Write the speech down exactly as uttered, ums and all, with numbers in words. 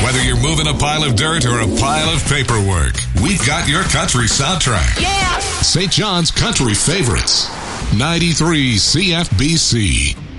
Whether you're moving a pile of dirt or a pile of paperwork, we've got your country soundtrack. Yeah! Saint John's Country Favorites. ninety-three C F B C.